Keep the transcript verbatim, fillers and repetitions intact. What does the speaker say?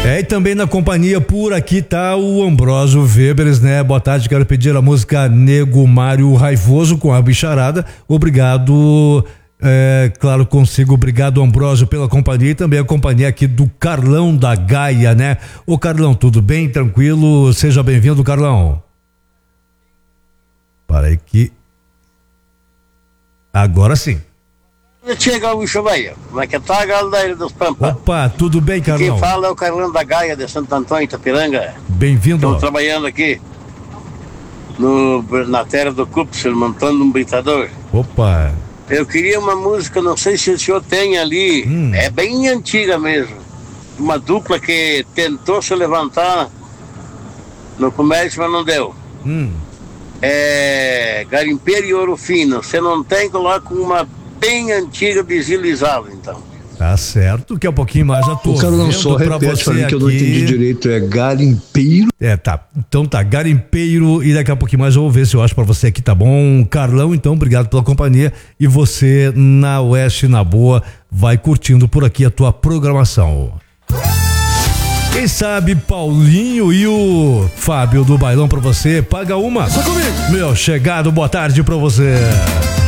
É, e também na companhia por aqui tá o Ambrósio Weberes, né? Boa tarde, quero pedir a música Nego Mário Raivoso com a bicharada. Obrigado, é, claro, consigo. Obrigado, Ambrósio, pela companhia e também a companhia aqui do Carlão da Gaia, né? Ô Carlão, tudo bem? Tranquilo? Seja bem-vindo, Carlão. Para aí que... Agora sim. Chega o bicho velho, como é que tá a galera dos Pampas? Opa, tudo bem, Carlão? Quem fala é o Carlão da Gaia de Santo Antônio, Itapiranga. Bem-vindo. Estou trabalhando aqui no, na terra do Cupsel, montando um britador. Opa. Eu queria uma música, não sei se o senhor tem ali, hum. é bem antiga mesmo. Uma dupla que tentou se levantar no comércio, mas não deu. Hum. É Garimpeiro e Ouro Fino. Você não tem, coloca uma bem antiga deslizada, então. Tá certo, daqui a pouquinho mais já tô o cara não só repete pra mim que eu não entendi direito, é garimpeiro. É, tá, então tá, garimpeiro e daqui a pouquinho mais eu vou ver se eu acho pra você aqui, tá bom? Carlão, então, obrigado pela companhia e você na Oeste, na boa, vai curtindo por aqui a tua programação. Quem sabe Paulinho e o Fábio do Bailão pra você, paga uma. Só comigo. Meu chegado, boa tarde pra você.